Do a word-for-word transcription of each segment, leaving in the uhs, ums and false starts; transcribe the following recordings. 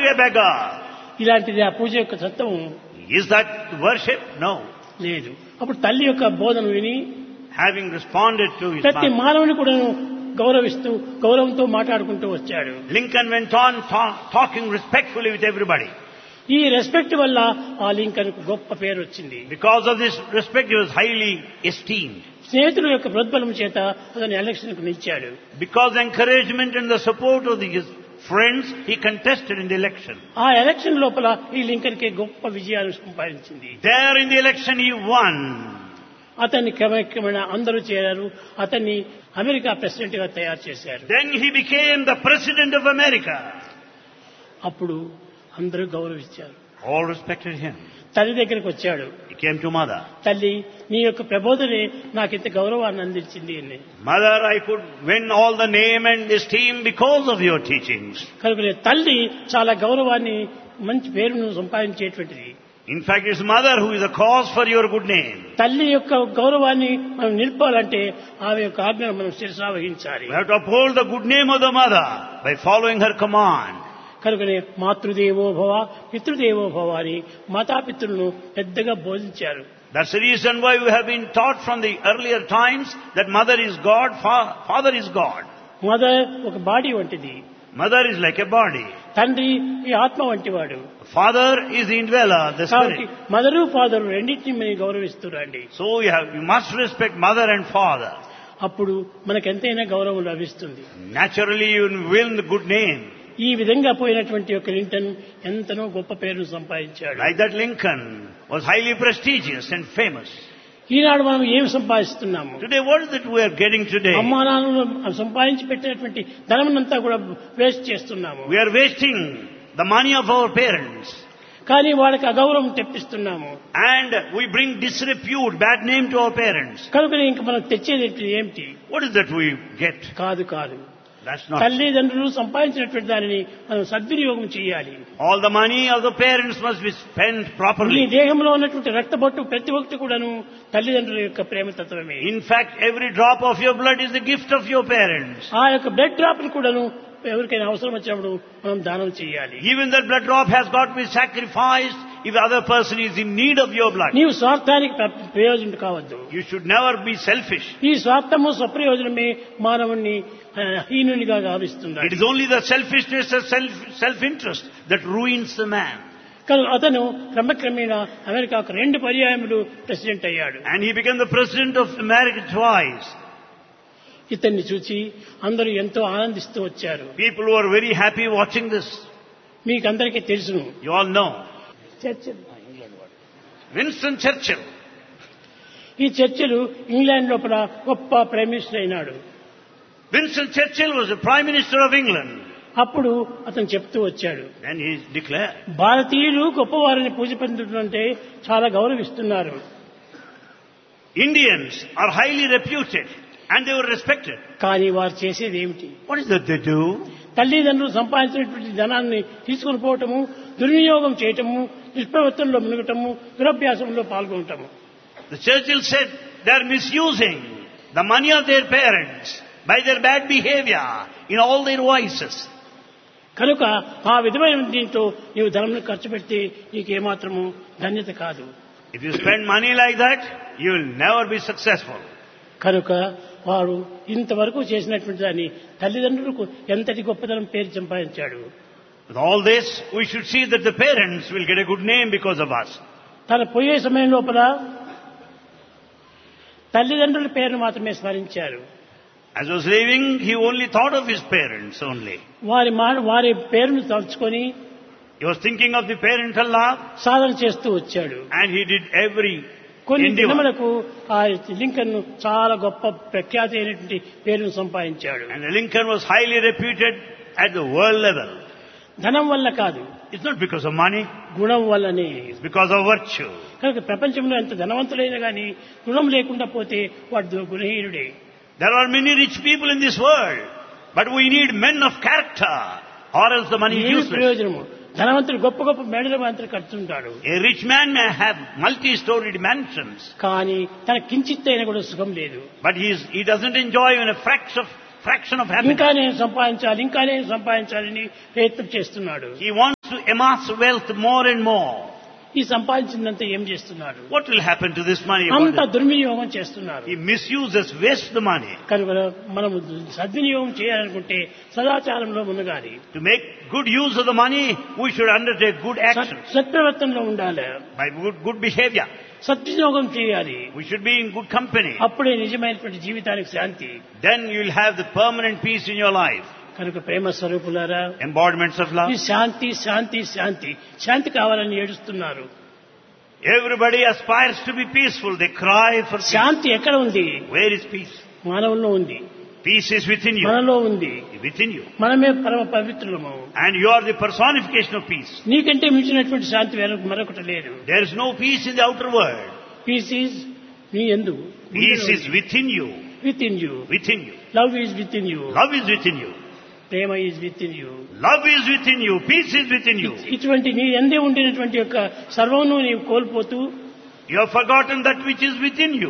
a beggar. ఇలాంటిది ఆ పూజ యొక్క తత్వం Is that worship? No. లేదు. అప్పుడు తల్లి యొక్క బోధన విని Having responded to his ప్రతి mother, మానవుని కూడా గౌరవిస్తూ గౌరవంతో మాట్లాడుకుంటూ వచ్చాడు. Lincoln went on ta- talking respectfully with everybody. ఈ రెస్పెక్ట్ వల్ల ఆ లింకన్ గొప్ప పేరు వచ్చింది. Because of this respect, he was highly esteemed. స్నేహితుల యొక్క ప్రోద్బలం చేత అతను ఎలక్షన్ కు నిలిచాడు. Because encouragement and the support of the, his friends, he contested in the election. ఆ ఎలక్షన్ లోపల ఈ లింకన్ కి గొప్ప విజయాలు సంపాదించింది. There in the election he won. అతన్ని క్రమక్రమేణా అందరూ చేరారు. అతన్ని అమెరికా ప్రెసిడెంట్ గా తయారు చేశారు. Then he became the president of America. అప్పుడు అందరూ గౌరవించారు. All respected him. తల్లి దగ్గరికి వచ్చాడు. He came to mother. తల్లి, నీ యొక్క ప్రబోధనే నాకు ఇంత గౌరవాన్ని అందించింది అని. Mother, I could win all the name and esteem because of your teachings. కనుక తల్లి చాలా గౌరవాన్ని మంచి పేరును సంపాదించేటువంటిది. In fact, it's mother who is the cause for your good name. తల్లి యొక్క గౌరవాన్ని మనం నిలపాలంటే ఆమె యొక్క ఆజ్ఞను మనం శిరసా వహించాలి. We have to uphold the good name of the mother by following her command. కనుకనే మాతృదేవో భవ పితృదేవో భవ అని మాతాపితృలను పెద్దగా బోధించారు. That's the reason why we have been taught from the earlier times that mother is God, fa- father is God. Mother ఒక body వంటిది. Mother is like a body. తండ్రి ఈ ఆత్మ వంటివాడు. Father is the indweller, the కాబట్టి spirit. Mother father రెండింటిని మీరు గౌరవిస్తురండి. So you have, you must respect mother and father. అప్పుడు మనకు ఎంతైనా గౌరవం లభిస్తుంది. Naturally you will win the good name. ఈ విధంగా పోయినటువంటి యొక్క లింకన్ ఎంతనో గొప్ప పేరును సంపాదించాడు. Like that Lincoln was highly prestigious and famous. ఈనాడు మనం ఏమి సంపాదిస్తున్నాము? Today what is it we are getting today? అమ్మా నాన్నలు సంపాదించి పెట్టినటువంటి ధనమునంతా కూడా వేస్ట్ చేస్తున్నాము. We are wasting the money of our parents. కానీ వాళ్ళకి అగౌరవం తెప్పిస్తున్నాము. And we bring disrepute, bad name to our parents. కనుక ఇంక మనం తెచ్చేది ఏమిటి? What is that we get? కాదు కాదు. That's not. తల్లిదండ్రులు సంపాదించినటువంటి దానిని మనం సద్వినియోగం చేయాలి. All the money of the parents must be spent ఈ properly. దేహంలో ఉన్నటువంటి రక్తబొట్టు ప్రతి ఒక్కటి కూడాను తల్లిదండ్రుల యొక్క ప్రేమతత్వమే. In fact, every drop of your blood is the gift of your parents. ఆ యొక్క బ్లడ్ డ్రాప్ ని కూడాను ఎవరికైనా అవసరం వచ్చినప్పుడు మనం దానం చేయాలి. Even that blood drop has got to be sacrificed if the other person is in need of your blood. నీవు స్వార్థానికి ప్ర- ప్రయోజనం కావద్దు. You should never be selfish. ఈ స్వార్థము స్వప్రయోజనమే మానవుణ్ణి ఆ, హీనునిగా గావిస్తుంది. It is only the selfishness and self, self-interest that ruins the man. కానీ అతను క్రమక్రమేణా అమెరికాకు రెండు పర్యాయములు ప్రెసిడెంట్ అయ్యాడు. And he became the president of America twice. ఇతన్ని చూసి అందరూ ఎంతో ఆనందిస్తూ వచ్చారు. People were very happy watching this. మీకందరికీ తెలుసును. You all know. Churchill Winston Churchill. ఈ చర్చిలు ఇంగ్లాండ్ లోపల గొప్ప ప్రైమ్ మినిస్టర్ అయినాడు. Winston Churchill was the Prime Minister of England. అప్పుడు అతను చెప్తూ వచ్చాడు, Then he declared, భారతీయులు గొప్పవారిని పూజ పొందుతుంటే చాలా గౌరవిస్తున్నారు. Indians are highly reputed and they were respected. కానీ వారు చేసేది ఏమిటి? What is that they do? తల్లిదండ్రులు సంపాదించినటువంటి ధనాన్ని తీసుకుని పోవటము, దుర్వినియోగం చేయటము, దుష్ప్రవర్తనలో మునగటము, దురభ్యాసంలో పాల్గొనటము. The Churchill said they are misusing the money of their parents by their bad behavior in all their vices. కనుక ఆ విధమైన దీంతో నీవు ధనం ఖర్చు పెడితే నీకు ఏమాత్రము ధన్యత కాదు. If you spend money like that, you will never be successful. కనుక వారు ఇంతవరకు చేసినటువంటి దాన్ని తల్లిదండ్రులకు ఎంతటి గొప్పతనం పేరు సంపాదించాడు. With all this, we should see that the parents will get a good name because of us. తన పోయే సమయం లోపల తల్లిదండ్రుల పేరును మాత్రమే స్మరించారు. As was leaving, he only thought of his parents only. వారి మా వారి పేరును తలుచుకొని He was thinking of the parental love సాధన చేస్తూ వచ్చాడు. and he did every కొన్ని endeavor. దినములకు ఆ లింకన్ చాలా గొప్ప ప్రఖ్యాతి అయినటువంటి పేరును సంపాదించాడు. And Lincoln was highly reputed at the world level. ధనం వల్ల కాదు, It's not because of money, గుణం వల్లనే. it's because of virtue. కనుక ప్రపంచంలో ఎంత ధనవంతులైనా కానీ గుణం లేకుండా పోతే వాడు గుణహీనుడే. There are many rich people in this world, but we need men of character or else the money is ఏమి useless. ప్రయోజనము? ధనవంతుడు గొప్ప గొప్ప మేడల మంత్రి కడుతుంటాడు, A rich man may have multi-storied mansions, కానీ తన కించిత్ అయినా కూడా సుఖం లేదు. but he, is, he doesn't enjoy even a fraction of, fraction of happiness. ఇంకా నేను సంపాదించాలి, ఇంకా నేను సంపాదించాలని ప్రయత్నం చేస్తున్నాడు. He wants to amass wealth more and more. ఈ సంపాదించిందంతా ఏం చేస్తున్నారు? What will happen to this money? అంత దుర్వినియోగం చేస్తున్నారు. He misuses, wastes the money. కనుక మనము సద్వినియోగం చేయాలనుకుంటే సదాచారంలో మునగాలి. To make good use of the money, we should undertake good actions. సత్ప్రవర్తనలో ఉండాలి. By good, good behavior. సద్వినియోగం చేయాలి. We should be in good company. అప్పుడే నిజమైనటువంటి జీవితానికి శాంతి. Then you will have the permanent peace in your life. కనుక ప్రేమ స్వరూపులారా, embodiments of love. ఈ శాంతి శాంతి శాంతి శాంతి కావాలని ఏడుస్తున్నారు. Everybody aspires to be peaceful. They cry for peace. శాంతి ఎక్కడ ఉంది? Where is peace? మానవుల్లో ఉంది. Peace is within you. మనలో ఉంది. Within you. మనమే పరమ పవిత్రులము. And you are the personification of peace. నీకంటే మించినటువంటి శాంతి మరొకటి లేదు. There is no peace in the outer world. Piece is నీ యందు. Peace is within you. Within you. Within you. Love is within you. Love is within you. Prema is within you. Love is within you. Peace is within you. ఇటువంటి నీ యందే ఉండినటువంటి యొక్క సర్వమును నీవు కోల్పోతూ You have forgotten that which is within you.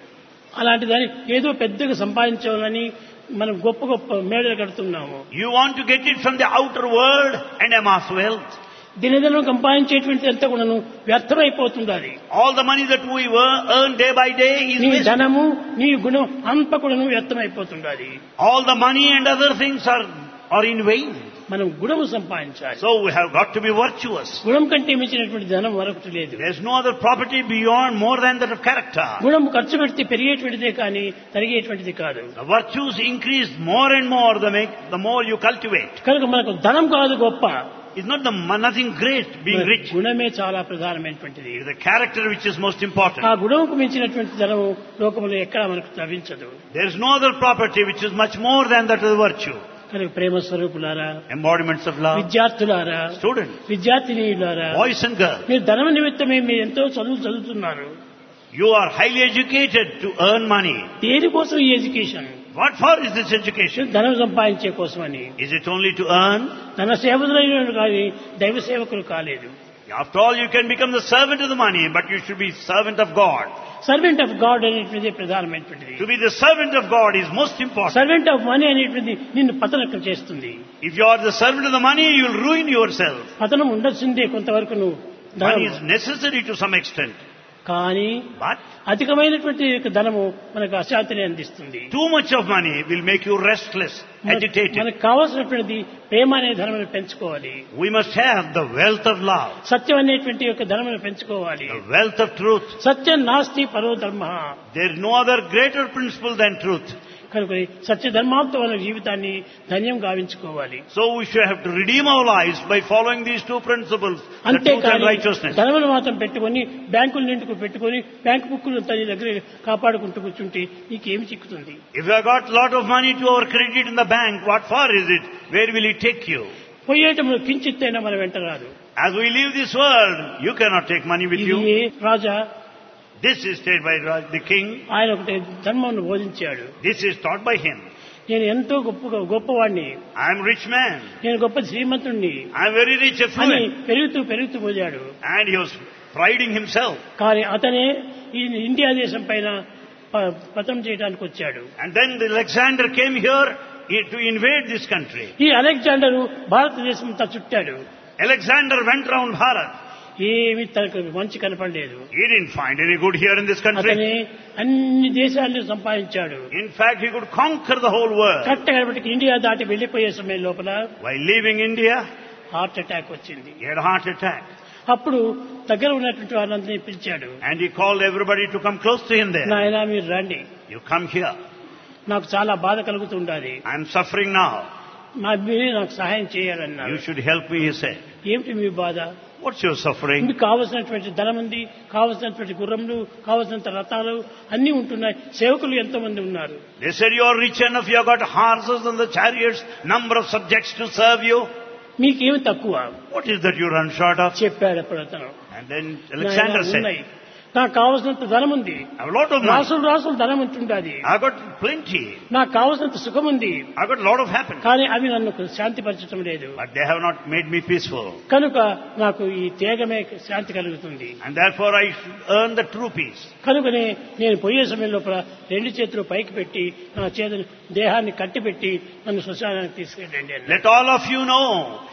అలాంటి దాన్ని ఏదో పెద్దగా సంపాదించాలని మనం గొప్ప గొప్ప మేడలు కడుతున్నాము. You want to get it from the outer world and amass wealth. దినదినం సంపాదించేటువంటి అంతా కూడాను వ్యర్థమైపోతుంది. All the money that we earn day by day is నీ wasted. ధనము నీ గుణం అంతా కూడాను వ్యర్థమైపోతుంది. All the money and other things are are in vain. మనం గుణము సంపాదించాలి. So we have got to be virtuous. గుణం కంటే మించినటువంటి ధనం మరొకటి లేదు. There is no other property beyond more than that of character. గుణం ఖర్చు పెడితే పెరిగేటువంటిదే కానీ తరిగేటువంటిది కాదు. The virtues increase more and more the make the more you cultivate. కనుక మనకు ధనం కాదు గొప్ప. It's not the nothing great being rich. గుణమే చాలా ప్రధానమైనటువంటిది. It is the character which is most important. ఆ గుణంకు మించినటువంటి ధనము లోకంలో ఎక్కడా మనకు లభించదు. There is no other property which is much more than that of the virtue. కనుక ప్రేమ స్వరూపులారా, Embodiments of love. విద్యార్థులారా, Students, విద్యార్థినీయులారా, boys and girls, మీరు ధనం నిమిత్తమే మీరు ఎంతో చదువు చదువుతున్నారు. you are highly educated to earn money. దేనికోసం ఈ education? What for is this education? ధనం సంపాదించే కోసమని. Is it only to earn? ధన సేవకులైన కానీ దైవ సేవకులు కాలేదు. After all, you can become the servant of the money, but you should be servant of God. Servant of God అనేటువంటిది ప్రధానమైనటువంటిది. To be the servant of God is most important. Servant of money అనేటువంటిది నిన్ను పతనం చేస్తుంది. If you are the servant of the money, you will ruin yourself. పతనం ఉండొచ్చిందే కొంతవరకు నువ్వు. Money is necessary to some extent. కానీ But అధికమైనటువంటి ధనము మనకు అశాంతిని అందిస్తుంది. too much of money will make you restless, agitated. మనకు కావాల్సినటువంటిది ప్రేమ అనే ధనమును పెంచుకోవాలి. We must have the wealth of love, సత్యం అనేటువంటి యొక్క ధనమును పెంచుకోవాలి. the wealth of truth. సత్యం నాస్తి పరో ధర్మ. There is no other greater principle than truth. కనుక సత్య ధర్మాంతో మన జీవితాన్ని ధన్యం గావించుకోవాలి. So we should have to redeem our lives by following these two principles, the truth and అంతేకాని righteousness. ధనమును మాత్రం పెట్టుకొని బ్యాంకుల నిండుకు పెట్టుకొని బ్యాంకు బుక్కులు తన దగ్గర కాపాడుకుంటూ కూర్చుంటే నీకేమి చిక్కుతుంది? If you have got lot of money to our credit in the bank, what for is it? Where will it take you? పోయేటప్పుడు కించిత్తైనా మన వెంట రాదు. As we leave this world, you cannot take money with ఇది you. Raja, This is said by Raj- the king. ఆయన ఒకటి ధర్మమును బోధించాడు. This is taught by him. నేను ఎంతో గొప్ప గొప్పవాడిని, I am rich man. నేను గొప్ప శ్రీమంతుణ్ణి I am very rich, అని affluent. పెరుగుతూ పెరుగుతూ పోయాడు. And he was priding himself. కానీ అతనే ఈ ఇండియా దేశం పైన ప- పతనం చేయడానికి వచ్చాడు. And then the Alexander came here he- to invade this country. ఈ అలెగ్జాండరు భారతదేశం అంతా చుట్టాడు. Alexander went round Bharat. ఏమి తనకు మంచి కనపడలేదు. He didn't find any good here in this country. అతనే అన్ని దేశాలను సంపాదించాడు. In fact, he could conquer the whole world. Correct కాబట్టి ఇండియా దాటి వెళ్లిపోయే సమయం లోపల While leaving India, heart attack వచ్చింది. he had a heart attack. అప్పుడు దగ్గర ఉన్నటువంటి వాళ్ళందరినీ పిలిచాడు. And he called everybody to come close to him there. నాయనా మీరు రండి, You come here. నాకు చాలా బాధ కలుగుతుండాలి, I am suffering now. నా మీరే నాకు సహాయం చేయాలన్నారు. You should help me, he said. ఏమిటి మీ బాధ? What's your suffering? మీకు కావలసినటువంటి ధనం ఉంది, కావలసినటువంటి గుర్రములు, కావలసినంత రథాలు అన్ని ఉంటున్నాయి, సేవకులు ఎంతో మంది ఉన్నారు. They said you are rich enough, you have got horses and the chariots, number of subjects to serve you. మీకేమి తక్కువ What is that you run short of? చెప్పాడు అప్పుడు అతను. And then Alexander నాయనా, said, ఉన్నాయి, నాకు కావలసినంత ధనం ఉంది, I have a lot of money. రాసులు రాసులు ధనం ఉంటుండాది, I got plenty. నాకు కావలసినంత సుఖం ఉంది, I got a lot of happiness. కానీ అవి నన్ను శాంతిపరచడం లేదు. But they have not made me peaceful. కనుక నాకు ఈ త్యాగమే శాంతి కలుగుతుంది. And therefore I should earn the true peace. కనుకనే నేను పోయే సమయం లోపల రెండు చేతులు పైకి పెట్టి నా చేతులు దేహాన్ని కట్టిపెట్టి నన్ను శ్మశానానికి తీసుకెళ్ళండి అన్నాడు. Let all of you know,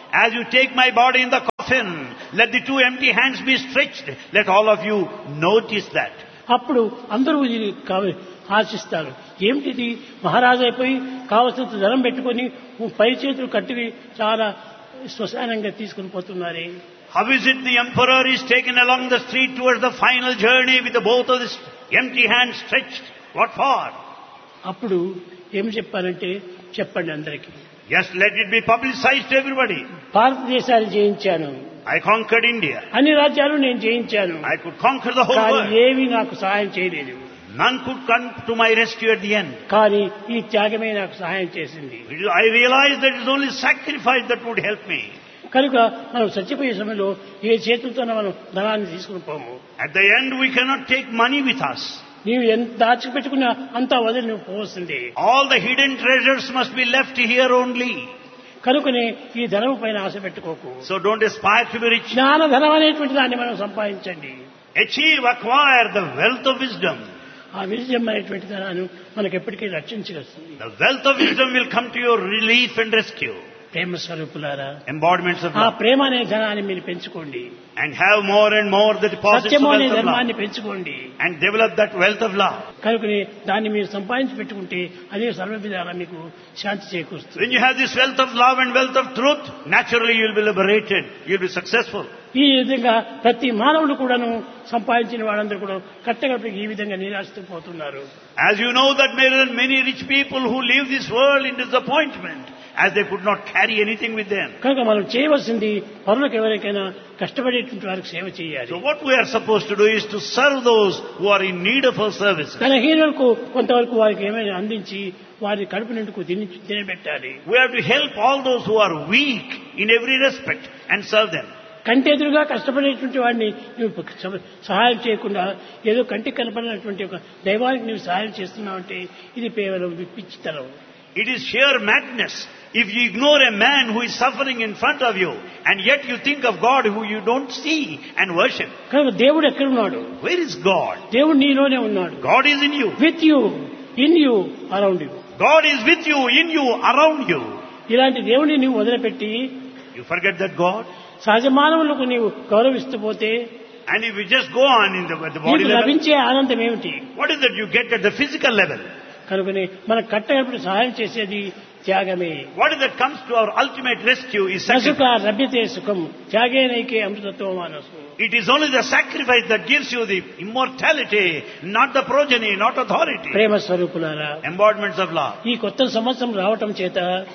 as you take my body in the coffin, let the two empty hands be stretched. Let all of you notice that. అప్పుడు అందరూ ఇది కావ- ఆశిస్తారు. ఏమిటిది, మహారాజు అయిపోయి కావలసినంత ధనం పెట్టుకొని పై చేతులు కట్టి చాలా శ్మశానంగా తీసుకుని పోతున్నారే. How is it the emperor is taken along the street towards the final journey with the both of his empty hands stretched? What for? అప్పుడు ఏం చెప్పారంటే, చెప్పండి అందరికీ, Yes, let it be publicized to everybody. భారతదేశాన్ని జయించాను, I conquered India. అన్ని రాజ్యాలు నేను జయించాను, I could conquer the whole కానీ world. ఏమీ నాకు సహాయం చేయలేదు. None could come to my rescue at the end. కానీ ఈ త్యాగమే నాకు సహాయం చేసింది. I realized that it is only sacrifice that would help me. కనుక మనం చచ్చిపోయే సమయంలో ఏ చేతులతోనో మనం ధనాన్ని తీసుకుని పోము. At the end, we cannot take money with us. నీవు ఎంత దాచిపెట్టుకున్నా అంతా వదిలి నువ్వు పోవలసిందే. All the hidden treasures must be left here only. కనుకనే ఈ ధనం పైన ఆశ పెట్టుకోకు. So don't aspire to be rich. జ్ఞాన ధనం అనేటువంటి దాన్ని మనం సంపాదించండి. Achieve, acquire the wealth of wisdom. ఆ విజయం అనేటువంటి ధనాన్ని మనకు ఎప్పటికీ రక్షించగలుగుతుంది. The wealth of wisdom will come to your relief and rescue. ప్రేమ స్వరూపులారా, Embodiments of ఆ love. ప్రేమ అనే ధనాన్ని మీరు పెంచుకోండి. And have more and more the deposits of సత్యము అనే wealth of ధర్మాన్ని love. పెంచుకోండి. And develop that wealth of love. కనుకనే దాన్ని మీరు సంపాదించి పెట్టుకుంటే అదే సర్వవిధాలా మీకు శాంతి చేకూరుస్తుంది. When you have this wealth of love and wealth of truth, naturally you will be liberated. You will be successful. ఈ విధంగా ప్రతి మానవుడు కూడాను సంపాదించిన వాళ్ళందరూ కూడా కట్టగడపకి ఈ విధంగా నిరాశతో పోతున్నారు. As you know that there are many rich people who leave this world in disappointment, as they could not carry anything with them. కనుక మనం చేయవలసింది పరులకు ఎవరికైనా కష్టపడేటువంటి వారికి సేవ చేయాలి. So what we are supposed to do is to serve those who are in need of our services. తన హీనులకు కొంతవరకు వారికి ఏమైనా అందించి వారి కడుపు నిండుకు తిని తినబెట్టాలి. We have to help all those who are weak in every respect and serve them. కంటెదురుగా కష్టపడేటువంటి వాడిని నువ్వు సహాయం చేయకుండా ఏదో కంటికి కనపడినటువంటి ఒక దైవానికి నువ్వు సహాయం చేస్తున్నావంటే ఇది కేవలం పిచ్చితనం. It is sheer madness if you ignore a man who is suffering in front of you and yet you think of God who you don't see and worship. కనుక దేవుడు ఎక్కడున్నాడు? Where is God? దేవుడు నీలోనే ఉన్నాడు. God is in you. With you, in you, around you. God is with you, in you, around you. ఇలాంటి దేవుడిని నువ్వు వదిలిపెట్టి You forget that God? సహజ మానవులకు నీవు గౌరవిస్తూ పోతే And if you just go on in the, at the body నీకు level, లభించే ఆనందం ఏమిటి? what is that you get at the physical level? కనుకనే మనకు కట్టగడపడి సహాయం చేసేది త్యాగమే. What is that comes to our ultimate rescue is నసుక sacrifice. లభ్యతే సుఖం త్యాగేనైకే అమృతత్వం మానసు. It is only the sacrifice that gives you the immortality, not the progeny, not authority. ప్రేమ స్వరూపులారా, Embodiments of love. ఈ కొత్త సంవత్సరం రావటం చేత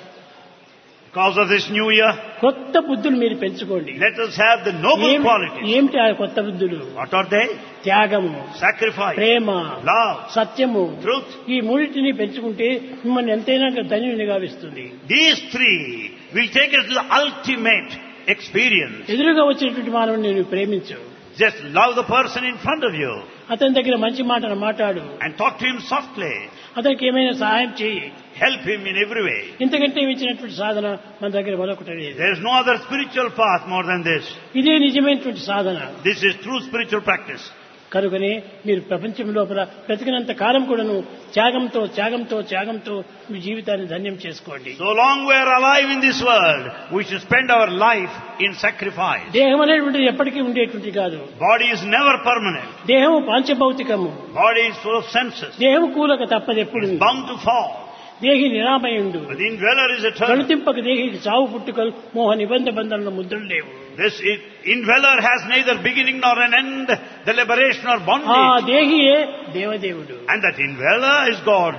Because of this new year, కొత్త బుద్ధులు మీరు పెంచుకోండి. let us have the noble ఏం- qualities. ఏమిటి ఆ కొత్త బుద్ధులు? What are they? త్యాగము, Sacrifice, ప్రేమ, love, సత్యము. truth. ఈ మూడింటిని పెంచుకుంటే మిమ్మల్ని ఎంతైనా ధన్యుని గావిస్తుంది. These three will take us to the ultimate experience. ఎదురుగా వచ్చినటువంటి మానవుని నువ్వు ప్రేమించు. Just love the person in front of you అతని దగ్గర మంచి మాటలు మాట్లాడు. and talk to him softly. అతనికి ఏమైనా సహాయం చేయి. Help him in every way. ఇంతకంటే ఇచ్చినటువంటి సాధన మన దగ్గర మరొకటి లేదు. There is no other spiritual path more than this. ఇదే నిజమైనటువంటి సాధన. This is true spiritual practice. కనుకనే మీరు ప్రపంచం లోపల బ్రతికినంత కాలం కూడాను త్యాగంతో త్యాగంతో త్యాగంతో మీ జీవితాన్ని ధన్యం చేసుకోండి. So long we are alive in this world, we should spend our life in sacrifice. దేహం అనేటువంటిది ఎప్పటికీ ఉండేటువంటి కాదు. Body is never permanent. దేహము పాంచభౌతికము. Body is full of senses. దేహము కూలక తప్పదు ఎప్పుడు. It's bound to fall. దేహి నిరామయుండు. But the indweller is eternal. గణతింపక దేహికి చావు పుట్టుకలు మోహ నిబంధ బంధనల ముద్రలు లేవు. This is, indweller has neither beginning nor an end, the liberation or ఆ bondage. దేహియే దేవదేవుడు. And that indweller is God.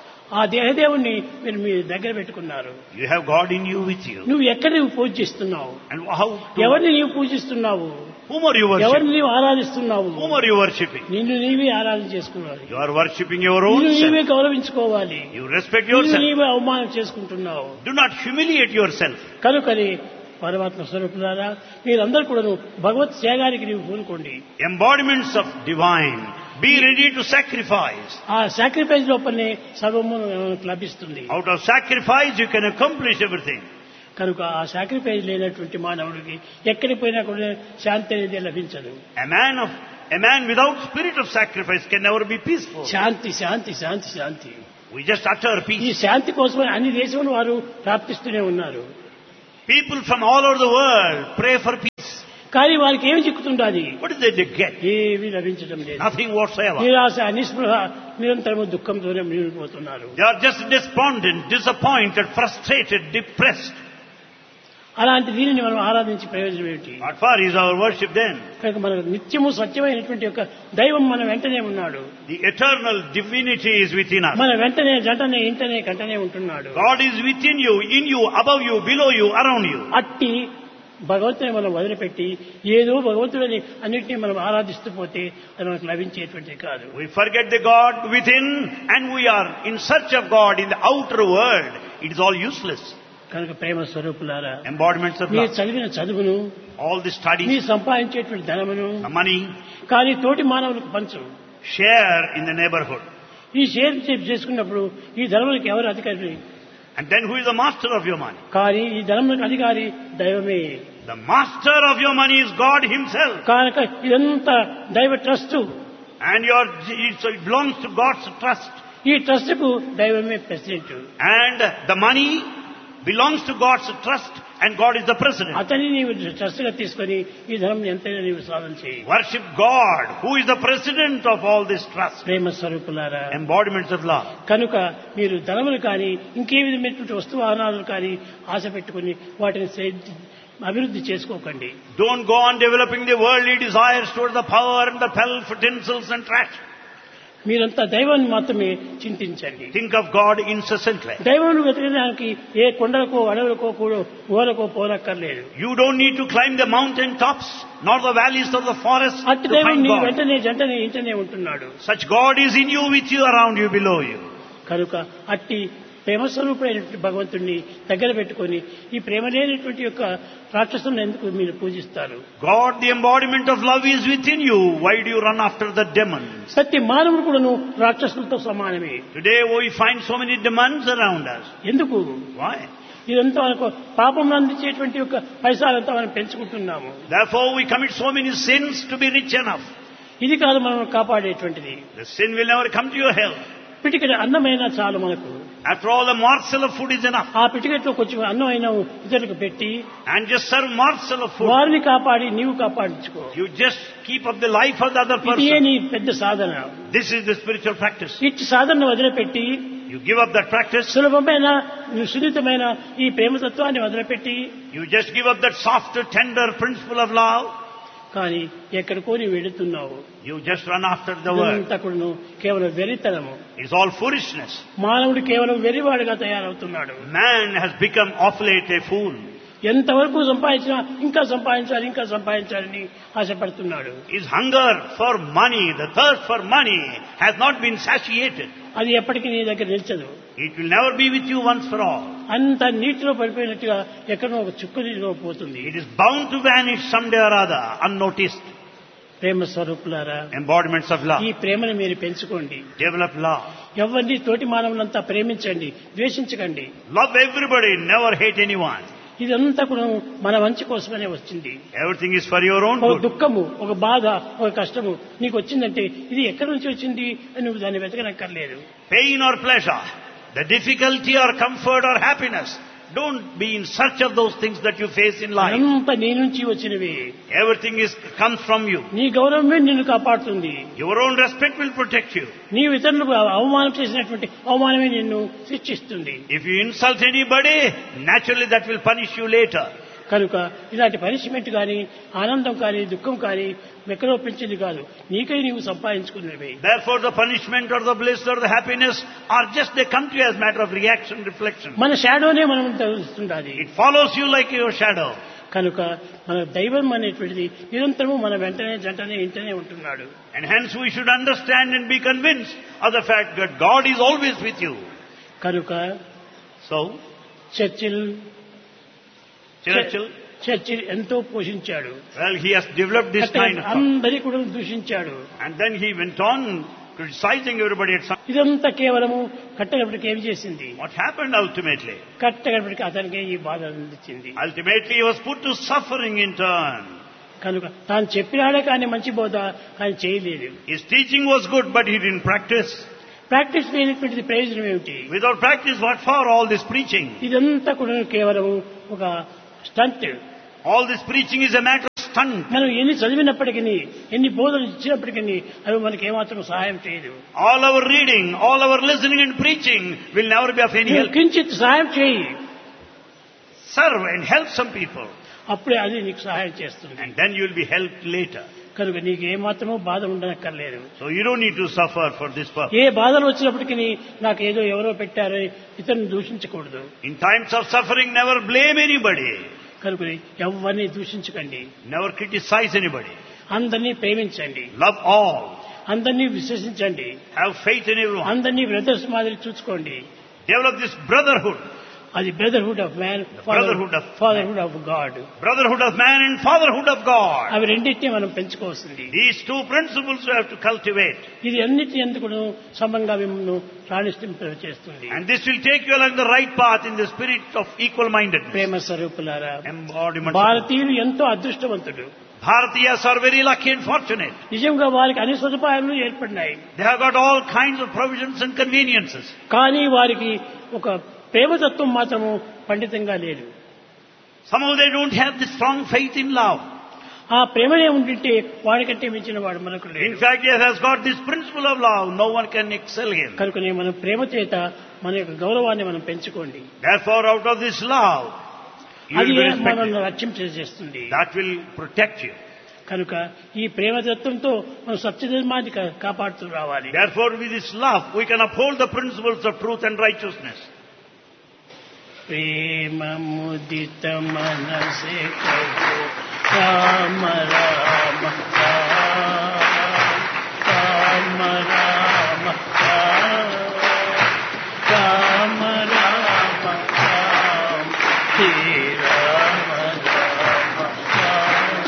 ఆ దేహదేవుణ్ణి మీరు మీ దగ్గర పెట్టుకున్నారు. You have God in you with you. నువ్వు ఎక్కడ నువ్వు పూజిస్తున్నావు? And how? To, ఎవరిని నీవు పూజిస్తున్నావు? whom are you ఎవరిని worshipping? నీవు ఆరాధిస్తున్నావు? Whom are you worshipping? నిన్ను నీవే ఆరాధన చేసుకోవాలి. You are worshipping your own నిన్ను నీవే self. గౌరవించుకోవాలి. You respect నిన్ను yourself. నీవే అవమానం చేసుకుంటున్నావు. Do not humiliate yourself. కనుకని పరమాత్మ స్వరూపులారా, మీరందరూ కూడా భగవత్ త్యాగానికి నీవు పూనుకోండి. Embodiments of divine. Be ready to sacrifice. ఆ సాక్రిఫైస్ లోపలనే సర్వము మనకు లభిస్తుంది. Out of sacrifice you can accomplish everything. కనుక ఆ సాక్రిఫైస్ లేనటువంటి మానవుడికి ఎక్కడికి పోయినా కూడా శాంతి అనేది లభించదు. A man of a man without spirit of sacrifice can never be peaceful. Shanti Shanti Shanti Shanti. We just utter ఈ peace. శాంతి కోసమే అన్ని దేశములు వారు ప్రార్థిస్తూనే ఉన్నారు. People from all over the world pray for peace. కానీ వారికి ఏమి చిక్కుతుండాలి? What is it they get? ఏమీ లభించడం లేదు. Nothing whatsoever. నిరాశ, నిస్పృహ, నిరంతరము దుఃఖంతోనే మునిగిపోతున్నారు. They are just despondent, disappointed, frustrated, depressed. అలాంటి దీనిని మనం ఆరాధించి ప్రయోజనం ఏమిటి? What for is our worship then? కనుక మనకు నిత్యము సత్యమైనటువంటి యొక్క దైవం మన వెంటనే ఉన్నాడు. The eternal divinity is within us. మన వెంటనే జంటనే ఇంటనే కంటనే ఉంటున్నాడు. God is within you, in you, above you, below you, around you. అట్టి భగవంతుని మనం వదిలిపెట్టి ఏదో భగవంతుడిని అన్నింటినీ మనం ఆరాధిస్తూ పోతే అది మనకు లభించేటువంటిది కాదు. We forget the God within and we are in search of God in the outer world. It is all useless. కనుక ప్రేమ స్వరూపులారా, Embodiments of మీరు love. చదివిన చదువును, All the మీరు studies, సంపాదించేటువంటి ధనమును the money, కానీ తోటి మానవులకు పంచు. share in the neighborhood. ఈ షేర్ చేసుకున్నప్పుడు ఈ ధనములకు ఎవరు అధికారి? And then who is the master of your money? కానీ ఈ ధనములకు అధికారి దైవమే. The master of your money is God himself. కనుక ఇదంతా దైవ trust. And your, it belongs to God's trust. ఈ ట్రస్ట్ కు దైవమే president. And the money belongs to God's trust and God is the president. అతన్ని నీవు ట్రస్ట్ గా తీసుకొని ఈ ధనం ఎంతైనా నీవు సాధన చేయి. Worship God, who is the president of all this trust. ప్రేమ స్వరూపులారా, Embodiments of love. కనుక మీరు ధనములు కానీ ఇంకే విధమైనటువంటి వస్తు వాహనాలు కానీ ఆశ పెట్టుకుని వాటిని సే- అభివృద్ధి చేసుకోకండి. Don't go on developing the worldly desires towards the power and the pelf, utensils and trash. మీరంతా దైవాన్ని మాత్రమే చింతించండి. Think of God incessantly. దైవాన్ని వెతకడానికి ఏ కొండలకో అడవులకో కూడా ఊరకో పోనక్కర్లేదు. You don't need to climb the mountain tops nor the valleys of the forest అట్టి to దైవం find నీ God. వెంటనే జంటనే ఇంటనే ఉంటున్నాడు. Such God is in you, with you, around you, below you. కనుక అట్టి ప్రేమ స్వరూపుడైనటువంటి భగవంతుణ్ణి దగ్గర పెట్టుకొని ఈ ప్రేమ లేనటువంటి యొక్క రాక్షసులను ఎందుకు మీరు పూజిస్తారు? God, the embodiment of love, is within you. Why do you run after the demons? ప్రతి మానవుడు కూడాను రాక్షసులతో సమానమే. Today we find so many demons around us. ఎందుకు? Why? ఇదంతా మనకు పాపం అందించేటువంటి యొక్క పైసలంతా మనం పెంచుకుంటున్నాము. Therefore we commit so many sins to be rich enough. ఇది కాదు మనం కాపాడేటువంటిది. The sin will never come to your help. పిటికెట్ అన్నమైనా చాలు మనకు. After all, a morsel of food is enough. ఆ పిటికెట్లో కొంచెం అన్నం అయినా ఇతరులకు పెట్టి And just serve morsel of food. వారిని కాపాడి నీవు కాపాడించుకో. You just keep up the life of the other ఇదే person. నీ పెద్ద సాధన. This is the spiritual practice. ఇట్టి సాధన వదిలిపెట్టి You give up that practice. సులభమైన సున్నితమైన ఈ ప్రేమతత్వాన్ని వదిలిపెట్టి You just give up that soft, tender principle of love. కానీ ఎక్కడికో నీవు వెళుతున్నావు. You just run after the world. ఇదంతా కూడాను కేవలం వెరితనము. It's all foolishness. మానవుడు కేవలం వెరివాడుగా తయారవుతున్నాడు. Man has become of late a fool. ఎంతవరకు సంపాదించినా ఇంకా సంపాదించాలి ఇంకా సంపాదించాలని ఆశపడుతున్నాడు. His hunger for money, the thirst for money has not been satiated. అది ఎప్పటికీ నీ దగ్గర నిలిచదు. It will never be with you once for all. అంత నీటిలో పడిపోయినట్టుగా ఎక్కడో ఒక చుక్క నీటిలో పోతుంది. It is bound to vanish someday or other, unnoticed. ప్రేమ స్వరూపులారా, Embodiments of love. ఈ ప్రేమను మీరు పెంచుకోండి. Develop love. ఎవరిని తోటి మానవులంతా ప్రేమించండి, ద్వేషించకండి. Love everybody, never hate anyone. ఇదంతా కూడా మన మంచి కోసమనే వచ్చింది. Everything is for your own ఒక good. దుఃఖము, ఒక బాధ, ఒక కష్టము నీకు వచ్చిందంటే ఇది ఎక్కడి నుంచి వచ్చింది అని నువ్వు దాన్ని వెతకనక్కర్లేదు. Pain or pleasure, the difficulty or comfort or happiness, don't be in search of those things that you face in life. అంతా నీ నుంచి వచ్చినవి. Everything is comes from you. నీ గౌరవమే నిన్ను కాపాడుతుంది. Your own respect will protect you. నీ ఇతరులకు అవమానం చేసినటువంటి అవమానమే నిన్ను శిక్షిస్తుంది. If you insult anybody, naturally that will punish you later. కనుక ఇలాంటి పనిష్మెంట్ కానీ ఆనందం కానీ దుఃఖం కానీ ఎక్కడో పెంచింది కాదు, నీకై నీవు సంపాదించుకున్నవి. Therefore the punishment or the bliss or the happiness are just, they come to you as matter of reaction, reflection. మన షాడోనే మనం తెలుస్తుండాలి. It follows you like your shadow. కనుక మన దైవం అనేటువంటిది నిరంతరము మన వెంటనే జంటనే ఇంటనే ఉంటున్నాడు. And hence we should understand and be convinced of the fact that God is always with you. కనుక So, చర్చిల్ Churchill, చర్చిల్ ఎంతో పోషించాడు. well, he has developed this kind of thought. అందరి కూడా దూషించాడు. And then he went on criticizing everybody at some. ఇదంతా కేవలము కట్టగడపటికి ఏమి చేసింది? What happened ultimately? కట్టగడపటికి అతనికి ఈ బాధ అందించింది. Ultimately he was put to suffering in turn. కనుక తాను చెప్పినాడే కానీ మంచి బోధ కానీ చేయలేదు. His teaching was good, but he didn't practice. Practice లేనటువంటిది ప్రయోజనం ఏమిటి? Without practice, what for all this preaching? ఇదంతా కూడా కేవలం ఒక stunt. All this preaching is a matter of stunt. మనం ఎన్ని చదివినప్పటికీ, ఎన్ని బోధనలు ఇచ్చినప్పటికీ అవి మనకి ఏమాత్రం సహాయం చేయదు. All our reading, all our listening and preaching will never be of any help. కించిత్ సహాయం చేయి, Serve and help some people, అప్పుడే అది నీకు సహాయం చేస్తుంది. and then you will be helped later. కనుక నీకు ఏమాత్రమూ బాధ ఉండనక్కర్లేదు. So you don't need to suffer for this purpose. ఏ బాధలు వచ్చినప్పటికీ నాకు ఏదో ఎవరో పెట్టారని ఇతరుని దూషించకూడదు. In times of suffering, never blame anybody. కనుక ఎవరిని దూషించకండి, Never criticize anybody. అందరినీ ప్రేమించండి, Love all. అందరినీ విశ్వసించండి, Have faith in everyone. అందరినీ బ్రదర్స్ మాదిరి చూసుకోండి. Develop this brotherhood. అది brotherhood of man, brotherhood of- fatherhood of God. Brotherhood of man and fatherhood of God. అవి రెండింటినీ మనం పెంచుకోవాల్సింది. These two principles we have to cultivate. ఇది అన్నిటి ఎందుకు సమంగా మిమ్మల్ని రాణింప చేస్తుంది. And this will take you along the right path in the spirit of equal-mindedness. ప్రేమ స్వరూపులారా, Embodiment. of- భారతీయులు ఎంతో అదృష్టవంతుడు. Bharatiyas are very lucky and fortunate. నిజంగా వారికి అన్ని సదుపాయాలు ఏర్పడినాయి. They have got all kinds of provisions and conveniences. కానీ వారికి ఒక ప్రేమతత్వం మాత్రము పండితంగా లేదు. Somehow they don't have the strong faith in love. ఆ ప్రేమనే ఉండింటే వాడికంటే మించిన వాడు మనకు In లేడు. fact, he has got this principle of love. No one can excel him. కనుకనే మనం ప్రేమ చేత మన యొక్క గౌరవాన్ని మనం పెంచుకోండి. Therefore, out of this love, you అది will be respected. మనల్ని రక్షణ చేస్తుంది. That will protect you. కనుక ఈ ప్రేమతత్వంతో మనం సత్యధర్మాన్ని కా- కాపాడుతూ రావాలి. Therefore, with this love, we can uphold the principles of truth and righteousness. ప్రేమ ముదిత మనసే కహో రామ